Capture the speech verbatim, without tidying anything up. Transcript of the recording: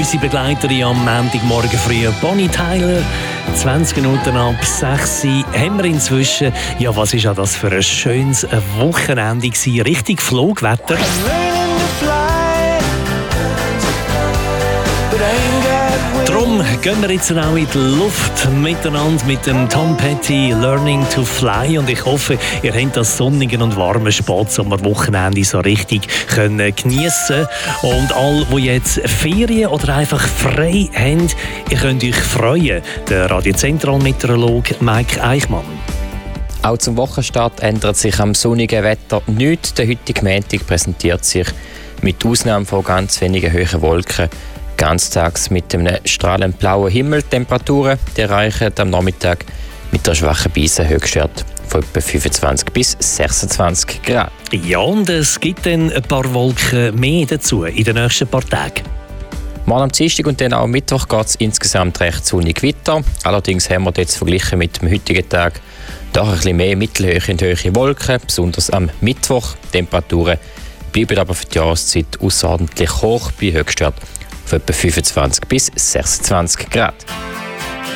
Unsere Begleiterin am Montagmorgen früh, Bonnie Tyler. zwanzig Minuten ab sechs haben wir inzwischen. Ja, was ist ja das für ein schönes Wochenende gewesen? Richtig Flugwetter. Darum gehen wir jetzt auch in die Luft miteinander mit dem Tom Petty «Learning to Fly». Und ich hoffe, ihr habt das sonnige und warme Spatsommerwochenende so richtig können geniessen. Und alle, die jetzt Ferien oder einfach frei haben, ihr könnt euch freuen. Der Radiozentralmeteorologe Mike Eichmann. Auch zum Wochenstart ändert sich am sonnigen Wetter nichts. Der heutige Montag präsentiert sich mit Ausnahme von ganz wenigen hohen Wolken ganztags mit einem strahlend blauen Himmel. Temperaturen die erreichen am Nachmittag mit einer schwachen Brise Höchstwert von etwa fünfundzwanzig bis sechsundzwanzig Grad. Ja, und es gibt dann ein paar Wolken mehr dazu in den nächsten paar Tagen. Morgen am Dienstag und dann auch am Mittwoch geht es insgesamt recht sonnig weiter. Allerdings haben wir jetzt verglichen mit dem heutigen Tag doch ein bisschen mehr mittelhohe und hohe Wolken, besonders am Mittwoch. Temperaturen bleiben aber für die Jahreszeit außerordentlich hoch bei Höchstwert von etwa fünfundzwanzig bis sechsundzwanzig Grad.